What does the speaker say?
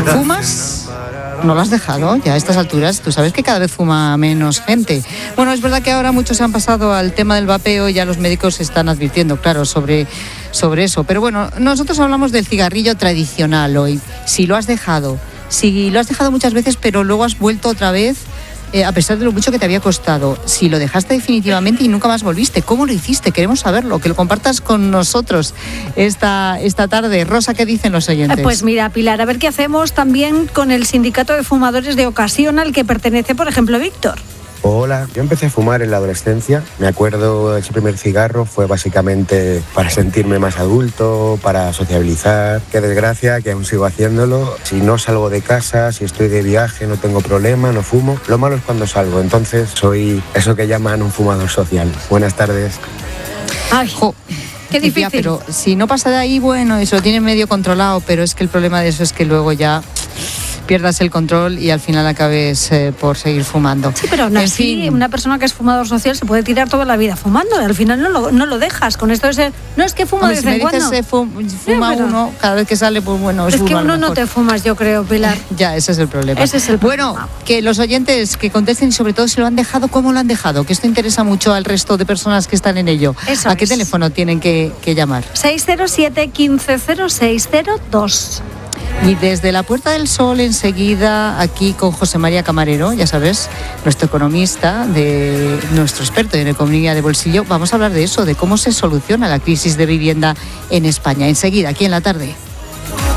¿Fumas? ¿No lo has dejado ya a estas alturas? Tú sabes que cada vez fuma menos gente. Bueno, es verdad que ahora muchos se han pasado al tema del vapeo y ya los médicos están advirtiendo, claro, sobre eso. Pero bueno, nosotros hablamos del cigarrillo tradicional hoy. Si lo has dejado muchas veces, pero luego has vuelto otra vez, a pesar de lo mucho que te había costado. Si lo dejaste definitivamente y nunca más volviste, ¿cómo lo hiciste? Queremos saberlo, que lo compartas con nosotros esta tarde. Rosa, ¿qué dicen los oyentes? Pues mira, Pilar, a ver qué hacemos también con el sindicato de fumadores de ocasión al que pertenece, por ejemplo, Víctor. Hola, yo empecé a fumar en la adolescencia. Me acuerdo, ese primer cigarro fue básicamente para sentirme más adulto, para sociabilizar. Qué desgracia que aún sigo haciéndolo. Si no salgo de casa, si estoy de viaje, no tengo problema, no fumo. Lo malo es cuando salgo, entonces soy eso que llaman un fumador social. Buenas tardes. Ay, qué difícil. Tía, pero si no pasa de ahí, bueno, eso lo tienen medio controlado, pero es que el problema de eso es que luego ya pierdas el control y al final acabes por seguir fumando. Sí, pero aún así, una persona que es fumador social se puede tirar toda la vida fumando y al final no lo dejas. Con esto no es que fuma de vez en cuando. Fuma uno, cada vez que sale, pues bueno, es que uno no te fumas, yo creo, Pilar. Ya, ese es el problema. Ese es el problema. Bueno, que los oyentes que contesten y sobre todo si lo han dejado, ¿cómo lo han dejado? Que esto interesa mucho al resto de personas que están en ello. Eso ¿A qué teléfono tienen que llamar? 607 150602. Y desde la Puerta del Sol, enseguida, aquí con José María Camarero, ya sabes, nuestro economista, nuestro experto en economía de bolsillo, vamos a hablar de eso, de cómo se soluciona la crisis de vivienda en España. Enseguida, aquí en La Tarde.